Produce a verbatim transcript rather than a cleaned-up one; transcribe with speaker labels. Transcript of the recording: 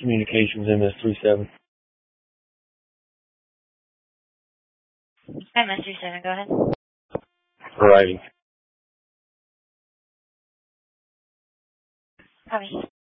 Speaker 1: Communications M S three seven.
Speaker 2: M S three seven, go ahead.
Speaker 1: Writing.
Speaker 2: Copy.